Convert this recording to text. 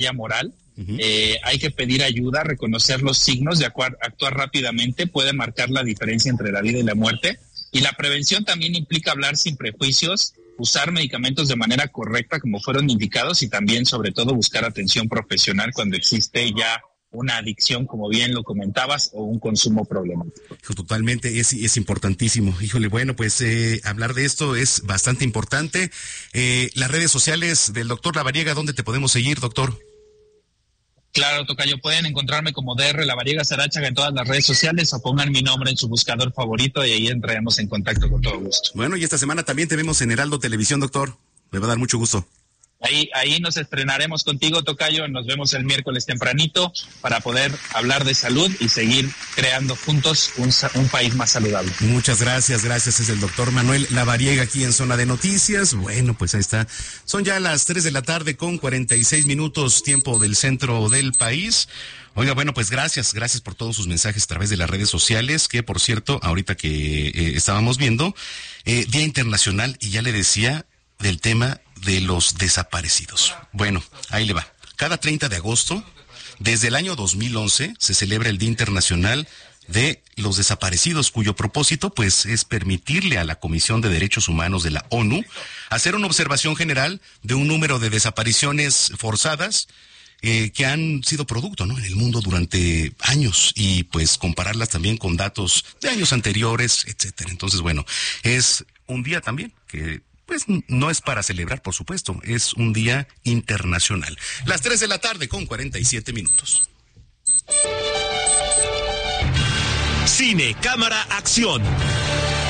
moral. Hay que pedir ayuda, reconocer los signos, de actuar rápidamente, puede marcar la diferencia entre la vida y la muerte. Y la prevención también implica hablar sin prejuicios, usar medicamentos de manera correcta como fueron indicados y también, sobre todo, buscar atención profesional cuando existe ya una adicción, como bien lo comentabas, o un consumo problemático. Totalmente, es importantísimo. Híjole, bueno, pues hablar de esto es bastante importante. Las redes sociales del doctor Lavariega, ¿dónde te podemos seguir, doctor? Claro, tocayo, pueden encontrarme como DR Lavariega Sarachaga en todas las redes sociales o pongan mi nombre en su buscador favorito y ahí entraremos en contacto con todo gusto. Bueno, y esta semana también te vemos en Heraldo Televisión, doctor. Me va a dar mucho gusto. Ahí nos estrenaremos contigo, tocayo. Nos vemos el miércoles tempranito para poder hablar de salud y seguir creando juntos un país más saludable. Muchas gracias. Es el doctor Manuel Lavariega aquí en Zona de Noticias. Bueno, pues ahí está. Son ya las 3 de la tarde con 46 minutos, tiempo del centro del país. Oiga, bueno, pues gracias por todos sus mensajes a través de las redes sociales, que por cierto, ahorita que estábamos viendo, Día Internacional, y ya le decía, del tema de los desaparecidos. Bueno, ahí le va. Cada 30 de agosto, desde el año 2011, se celebra el Día Internacional de los Desaparecidos, cuyo propósito, pues, es permitirle a la Comisión de Derechos Humanos de la ONU hacer una observación general de un número de desapariciones forzadas que han sido producto, ¿no?, en el mundo durante años, y pues compararlas también con datos de años anteriores, etcétera. Entonces, bueno, es un día también que pues no es para celebrar, por supuesto, es un día internacional. Las 3 de la tarde con 47 minutos. Cine, cámara, acción.